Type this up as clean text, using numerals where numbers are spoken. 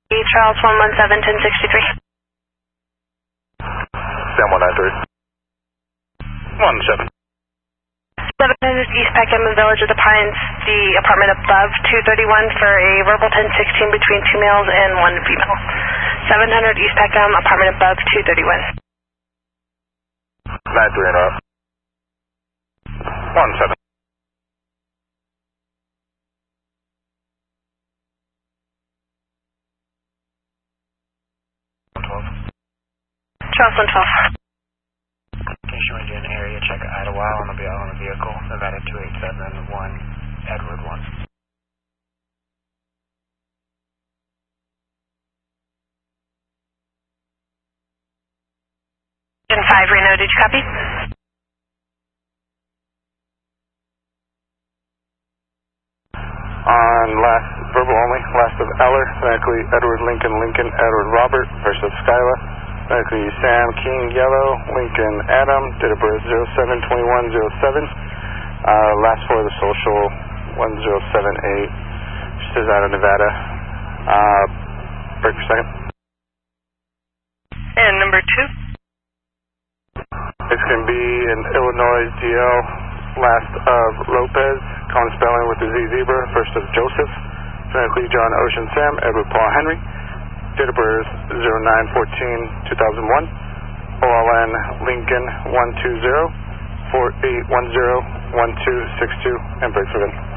Charles 117, 1063. Sam 193. 17. 700 East Peckham, Village of the Pines, the apartment above 231 for a verbal 1016 between 2 males and 1 female. 700 East Peckham, apartment above 231. 93 and up. 17. Charles 112. In case you want to do an area check at Idlewild, I'm going to be out on the vehicle, Nevada 287, 1, Edward 1. And 5 Reno, did you copy? On last, verbal only, last of Eller, phonetically Edward Lincoln, Lincoln, Edward Robert, first of Skyla, phonetically Sam King Yellow, Lincoln Adam, date of birth 072107, last for the social 1078, she says out of Nevada, break per second. And number 2? It's going to be an Illinois DL, last of Lopez, Colin Spelling with the Z Zebra, first of Joseph, phonetically John Ocean Sam, Edward Paul Henry, date of birth 09/14/2001, OLN Lincoln 120-4810-1262, and break for them.